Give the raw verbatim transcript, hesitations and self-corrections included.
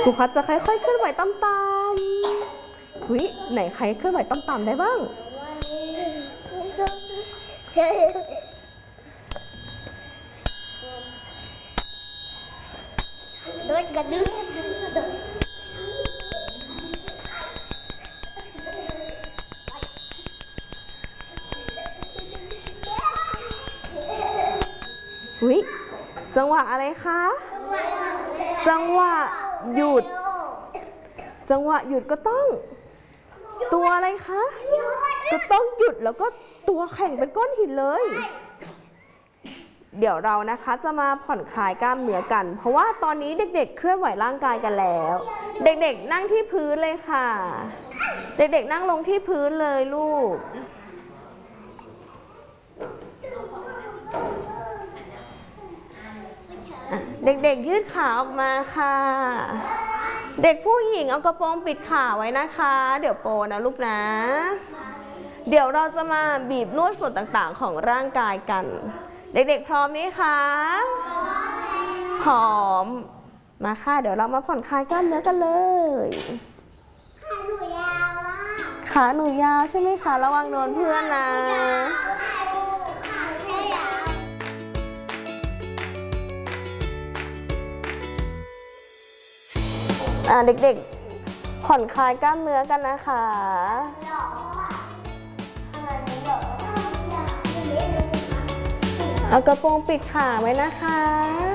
ครูพัดจะค่อยๆเคลื่อนไหวตามๆหุ้ยไหนใครเคลื่อนไหวตามๆได้บ้างหุ้ยจังหวะอะไรคะจังหวะหยุดจังหวะหยุดก็ต้องตัวอะไรคะก็ต้องหยุดแล้วก็ตัวแข็งเป็นก้อนหินเลยเดี๋ยวเรานะคะจะมาผ่อนคลายกล้ามเนื้อกันเพราะว่าตอนนี้เด็กๆเคลื่อนไหวร่างกายกันแล้วเด็กๆนั่งที่พื้นเลยค่ะเด็กๆนั่งลงที่พื้นเลยลูกเด็กๆยืดขาออกมาค่ะเด็กผู้หญิงเอากระโปรงปิดขาไว้นะคะเดี๋ยวโปนะลูกนะเดี๋ยวเราจะมาบีบนวดส่วนต่างๆของร่างกายกันเด็กๆพร้อมไหมคะพร้อมมาค่ะเดี๋ยวเรามาผ่อนคลายกล้ามเนื้อกันเลยขาหนูยาวอ่ะขาหนูยาวใช่ไหมคะระวังโดนเพื่อนนะอ่าเด็กๆผ่อนคลายกล้ามเนื้อกันนะคะเอากระโปรงปิดขาไว้นะคะ